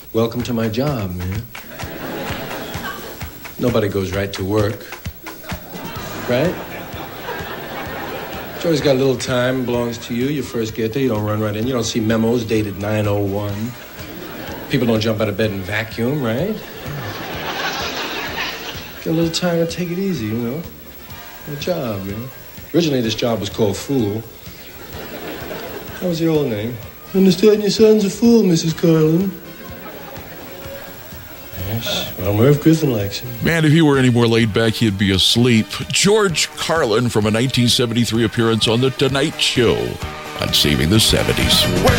welcome to my job, man. Nobody goes right to work, right? You always got a little time, belongs to you. You first get there, you don't run right in. You don't see memos dated 9:01. People don't jump out of bed and vacuum, right? Get a little time to take it easy, you know? A job, you know? Originally, this job was called Fool. That was the old name. Understand your son's a fool, Mrs. Carlin. Yes, well, Merv Griffin likes him. Man, if he were any more laid back, he'd be asleep. George Carlin from a 1973 appearance on The Tonight Show on Saving the 70s.